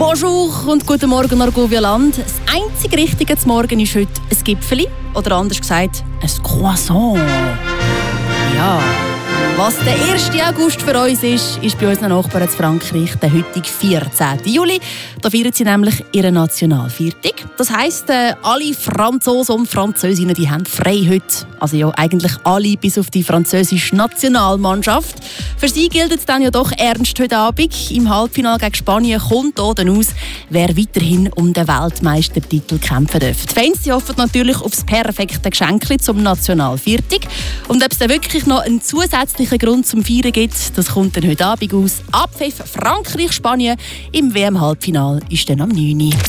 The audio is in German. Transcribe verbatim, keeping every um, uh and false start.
Bonjour und guten Morgen, Argovia-Land. Das einzige Richtige zum Morgen ist heute ein Gipfeli oder anders gesagt ein Croissant. Ja, was der erste August für uns ist, ist bei unseren Nachbarn in Frankreich der heutige vierzehnten Juli. Da feiern sie nämlich ihren Nationalviertag. Das heisst, äh, alle Franzosen und Französinnen die haben frei heute. Also ja, eigentlich alle, bis auf die französische Nationalmannschaft. Für sie gilt es dann ja doch ernst heute Abend. Im Halbfinale gegen Spanien kommt hier dann aus, wer weiterhin um den Weltmeistertitel kämpfen darf. Die Fans die hoffen natürlich auf das perfekte Geschenk zum Nationalviertag. Und ob es dann wirklich noch einen zusätzlichen Grund zum Feiern gibt, das kommt dann heute Abend aus. Abpfiff Frankreich-Spanien im W M-Halbfinale ist dann am neun Uhr.